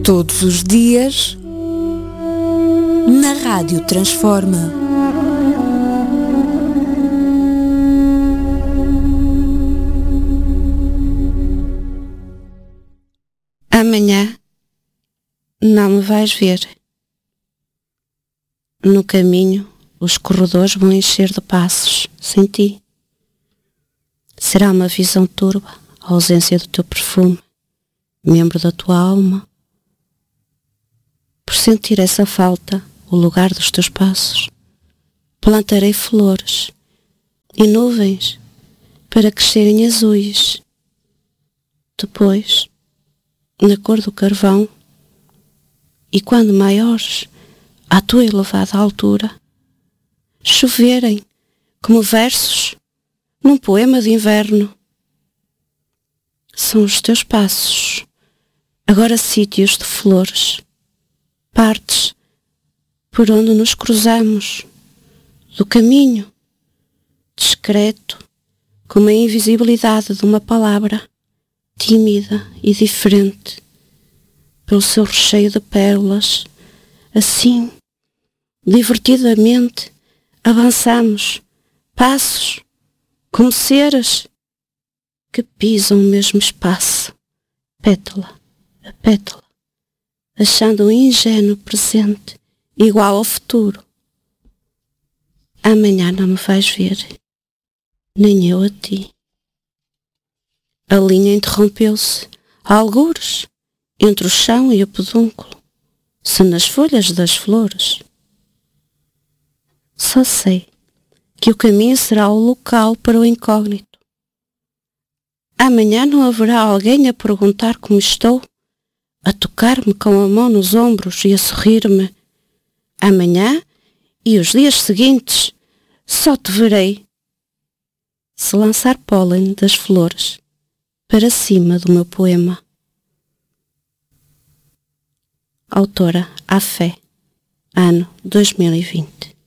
Todos os dias, na Rádio Transforma. Amanhã não me vais ver. No caminho, os corredores vão encher de passos sem ti. Será uma visão turva, a ausência do teu perfume, membro da tua alma. Por sentir essa falta, o lugar dos teus passos, plantarei flores e nuvens para crescerem azuis. Depois, na cor do carvão, e quando maiores, à tua elevada altura, choverem como versos num poema de inverno. São os teus passos, agora sítios de flores, partes por onde nos cruzamos, do caminho, discreto, como a invisibilidade de uma palavra, tímida e diferente, pelo seu recheio de pérolas. Assim, divertidamente, avançamos, passos, como seres que pisam o mesmo espaço, pétala a pétala, achando um ingênuo presente igual ao futuro. Amanhã não me vais ver, nem eu a ti. A linha interrompeu-se, a algures, entre o chão e o pedúnculo, se nas folhas das flores. Só sei que o caminho será o local para o incógnito. Amanhã não haverá alguém a perguntar como estou, a tocar-me com a mão nos ombros e a sorrir-me. Amanhã e os dias seguintes só te verei se lançar pólen das flores para cima do meu poema. Autora A Fé, ano 2020.